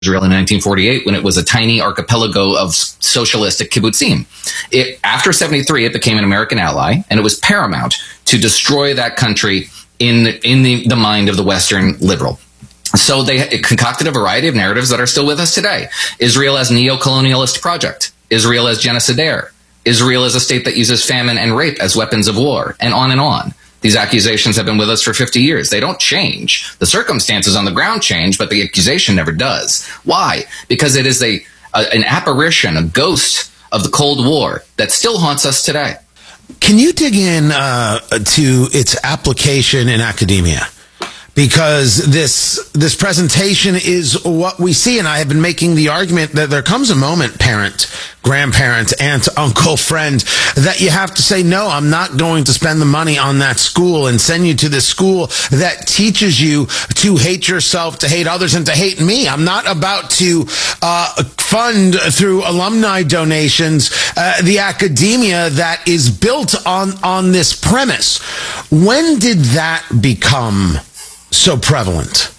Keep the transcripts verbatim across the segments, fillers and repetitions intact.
Israel in nineteen forty-eight when it was a tiny archipelago of socialistic kibbutzim. It, after seventy-three, it became an American ally, and it was paramount to destroy that country in the, in the, the mind of the Western liberal. So they concocted a variety of narratives that are still with us today. Israel as neo-colonialist project. Israel as genocidaire. Israel as a state that uses famine and rape as weapons of war, and on and on. These accusations have been with us for fifty years. They don't change. The circumstances on the ground change, but the accusation never does. Why? Because it is a, a an apparition, a ghost of the Cold War that still haunts us today. Can you dig in uh, to its application in academia? Because this this presentation is what we see, and I have been making the argument that there comes a moment, parent, grandparent, aunt, uncle, friend, that you have to say, no, I'm not going to spend the money on that school and send you to this school that teaches you to hate yourself, to hate others, and to hate me. I'm not about to uh, fund through alumni donations uh, the academia that is built on, on this premise. When did that become so prevalent?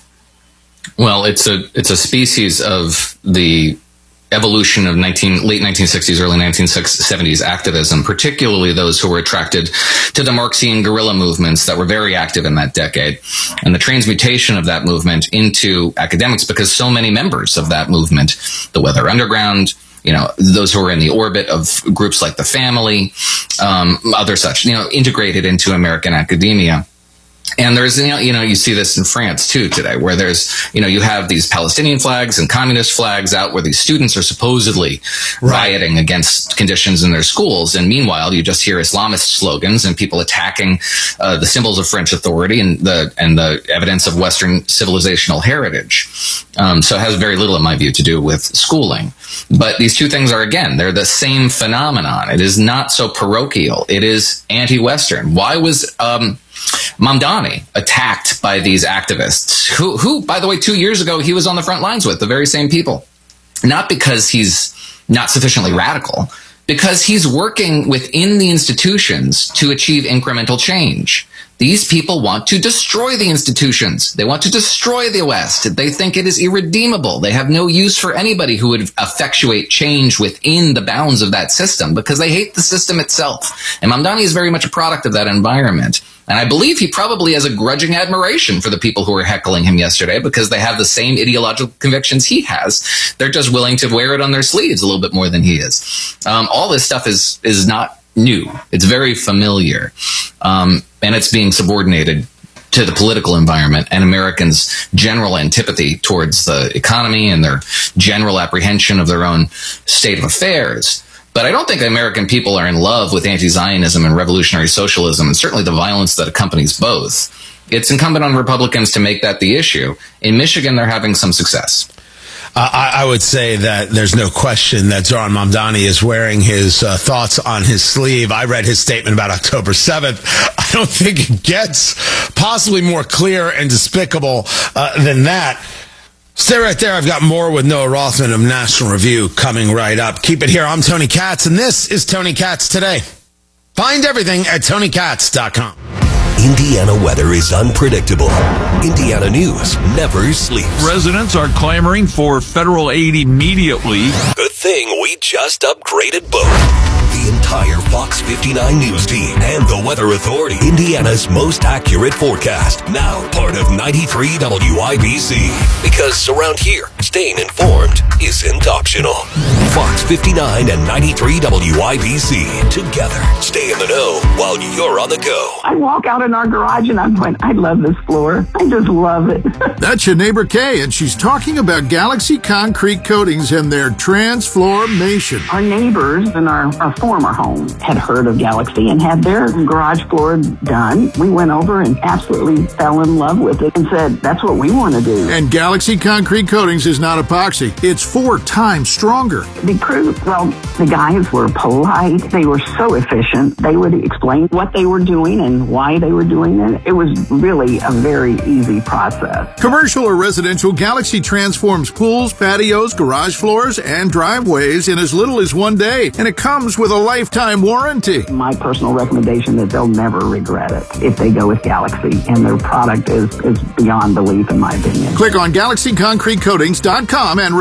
Well, it's a it's a species of the evolution of nineteen, late nineteen sixties, early nineteen seventies activism, particularly those who were attracted to the Marxian guerrilla movements that were very active in that decade, and the transmutation of that movement into academics, because so many members of that movement, the Weather Underground, you know, those who were in the orbit of groups like the Family, um, other such, you know, integrated into American academia. And there's, you know, you know, you see this in France too today, where there's, you know, you have these Palestinian flags and communist flags out where these students are supposedly right. rioting against conditions in their schools. And meanwhile, you just hear Islamist slogans and people attacking uh, the symbols of French authority and the and the evidence of Western civilizational heritage. Um, so it has very little, in my view, to do with schooling. But these two things are, again, they're the same phenomenon. It is not so parochial. It is anti-Western. Why was um, Mamdani attacked by these activists who, who, by the way, two years ago, he was on the front lines with the very same people? Not because he's not sufficiently radical, because he's working within the institutions to achieve incremental change. These people want to destroy the institutions. They want to destroy the West. They think it is irredeemable. They have no use for anybody who would effectuate change within the bounds of that system because they hate the system itself. And Mamdani is very much a product of that environment. And I believe he probably has a grudging admiration for the people who were heckling him yesterday because they have the same ideological convictions he has. They're just willing to wear it on their sleeves a little bit more than he is. Um, all this stuff is is not new. It's very familiar. Um, and it's being subordinated to the political environment and Americans' general antipathy towards the economy and their general apprehension of their own state of affairs. But I don't think American people are in love with anti-Zionism and revolutionary socialism, and certainly the violence that accompanies both. It's incumbent on Republicans to make that the issue. In Michigan, they're having some success. Uh, I, I would say that there's no question that Zohran Mamdani is wearing his uh, thoughts on his sleeve. I read his statement about October seventh. I don't think it gets possibly more clear and despicable uh, than that. Stay right there. I've got more with Noah Rothman of National Review coming right up. Keep it here. I'm Tony Katz, and this is Tony Katz Today. Find everything at tony katz dot com. Indiana weather is unpredictable. Indiana news never sleeps. Residents are clamoring for federal aid immediately. Good thing we just upgraded both. The entire Fox fifty-nine News team and the Weather Authority. Indiana's most accurate forecast. Now part of ninety-three W I B C. Because around here, staying informed isn't optional. Fox fifty-nine and ninety-three W I B C. Together, stay in the know while you're on the go. I walk out in our garage and I'm going, I love this floor. I just love it. That's your neighbor Kay, and she's talking about Galaxy Concrete Coatings and their transformation. Our neighbors in our, our former home had heard of Galaxy and had their garage floor done. We went over and absolutely fell in love with it and said, that's what we want to do. And Galaxy Concrete Coatings is not epoxy. It's four times stronger. The crew, well, the guys were polite. They were so efficient. They would explain what they were doing and why they were doing it. It was really a very easy process. Commercial or residential, Galaxy transforms pools, patios, garage floors, and driveways in as little as one day. And it comes with a lifetime warranty. My personal recommendation is they'll never regret it if they go with Galaxy, and their product is, is beyond belief, in my opinion. Click on Galaxy Concrete Coatings dot com and